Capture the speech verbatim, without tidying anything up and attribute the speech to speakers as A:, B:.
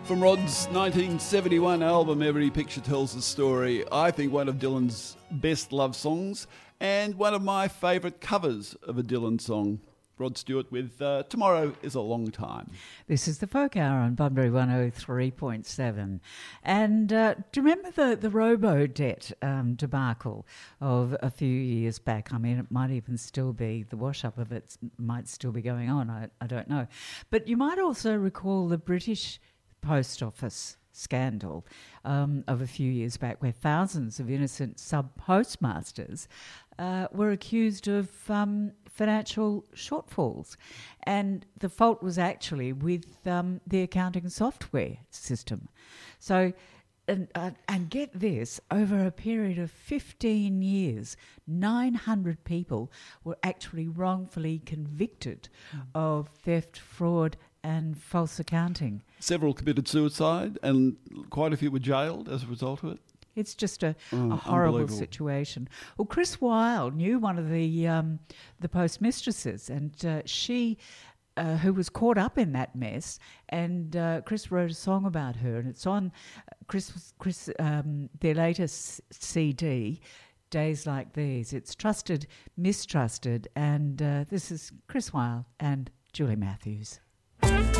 A: From Rod's nineteen seventy-one album, Every Picture Tells a Story, I think one of Dylan's best love songs and one of my favourite covers of a Dylan song. Rod Stewart with uh, Tomorrow is a Long Time.
B: This is the Folk Hour on Bunbury one oh three point seven. And uh, do you remember the, the robo-debt um, debacle of a few years back? I mean, it might even still be, the wash-up of it might still be going on, I, I don't know. But you might also recall the British Post Office scandal um, of a few years back, where thousands of innocent sub-postmasters uh, were accused of um, financial shortfalls. And the fault was actually with um, the accounting software system. So, and, uh, and get this, over a period of fifteen years, nine hundred people were actually wrongfully convicted mm. of theft, fraud and false accounting.
A: Several committed suicide and quite a few were jailed as a result of it.
B: It's just a,
A: oh,
B: a horrible situation. Well, Chris Wilde knew one of the um, the postmistresses, and uh, she, uh, who was caught up in that mess, and uh, Chris wrote a song about her, and it's on Chris Chris um, their latest C D, Days Like These. It's Trusted, Mistrusted, and uh, this is Chris Wilde and Julie Matthews.